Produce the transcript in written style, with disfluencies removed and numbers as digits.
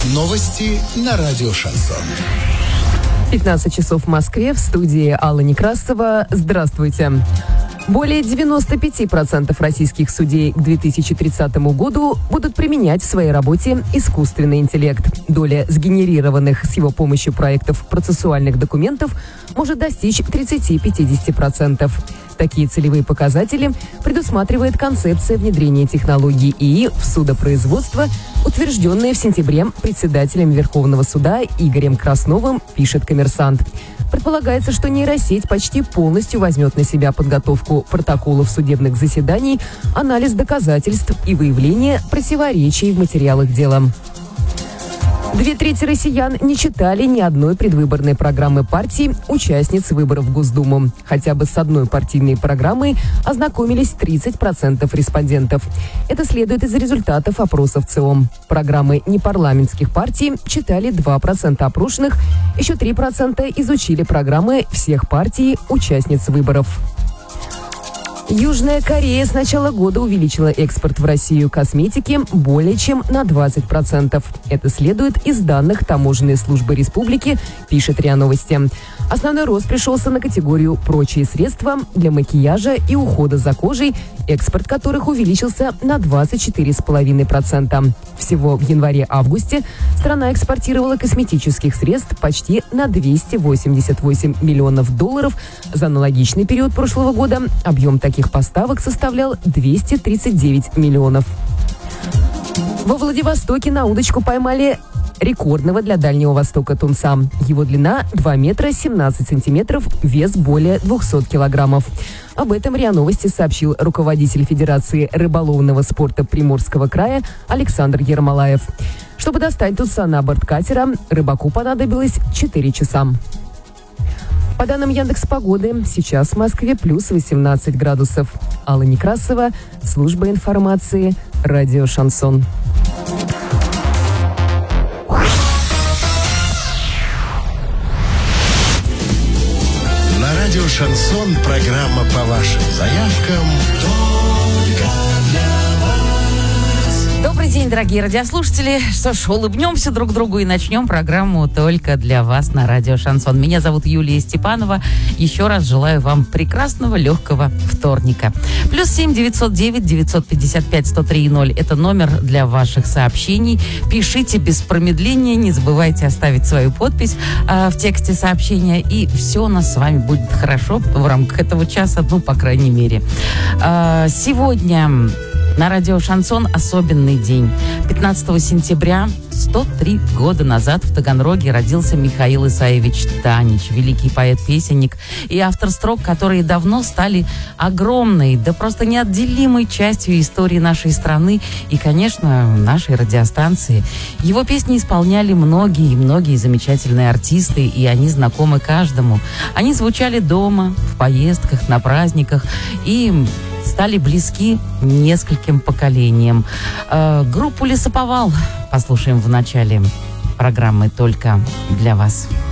Новости на радио «Шансон». 15 часов в Москве, в студии Алла Некрасова. Здравствуйте. Более 95% российских судей к 2030 году будут применять в своей работе искусственный интеллект. Доля сгенерированных с его помощью проектов процессуальных документов может достичь 30-50%. Такие целевые показатели предусматривает концепция внедрения технологий ИИ в судопроизводство, утвержденная в сентябре председателем Верховного суда Игорем Красновым, пишет «Коммерсант». Предполагается, что нейросеть почти полностью возьмет на себя подготовку протоколов судебных заседаний, анализ доказательств и выявление противоречий в материалах дела. 2/3 россиян не читали ни одной предвыборной программы партии участниц выборов в Госдуму. Хотя бы с одной партийной программой ознакомились 30% респондентов. Это следует из результатов опросов ЦИОМ. Программы непарламентских партий читали 2% опрошенных, еще 3% изучили программы всех партий участниц выборов. Южная Корея с начала года увеличила экспорт в Россию косметики более чем на 20%. Это следует из данных Таможенной службы республики, пишет РИА Новости. Основной рост пришелся на категорию «Прочие средства для макияжа и ухода за кожей», экспорт которых увеличился на 24,5%. Всего в январе-августе страна экспортировала косметических средств почти на $288 миллионов. За аналогичный период прошлого года объем таких поставок составлял 239 миллионов. Во Владивостоке на удочку поймали рекордного для Дальнего Востока тунца. Его длина 2 метра 17 сантиметров, вес более 200 килограммов. Об этом РИА Новости сообщил руководитель Федерации рыболовного спорта Приморского края Александр Ермолаев. Чтобы достать тунца на борт катера, рыбаку понадобилось 4 часа. По данным Яндекс.Погоды, сейчас в Москве плюс 18 градусов. Алла Некрасова, служба информации, радио «Шансон». На радио «Шансон» программа по вашим заявкам только для вас. Добрый день, дорогие радиослушатели. Что ж, улыбнемся друг другу и начнем программу только для вас на радио «Шансон». Меня зовут Юлия Степанова. Еще раз желаю вам прекрасного, легкого вторника. +7 909 955 103 0. Это номер для ваших сообщений. Пишите без промедления. Не забывайте оставить свою подпись в тексте сообщения. И все у нас с вами будет хорошо в рамках этого часа, ну, по крайней мере. Сегодня на радио «Шансон» особенный день. 15 сентября 103 года назад в Таганроге родился Михаил Исаевич Танич, великий поэт-песенник и автор строк, которые давно стали огромной, да просто неотделимой частью истории нашей страны и, конечно, нашей радиостанции. Его песни исполняли многие замечательные артисты, и они знакомы каждому. Они звучали дома, в поездках, на праздниках и стали близки нескольким поколениям. Группу «Лесоповал» послушаем в начале программы только для вас.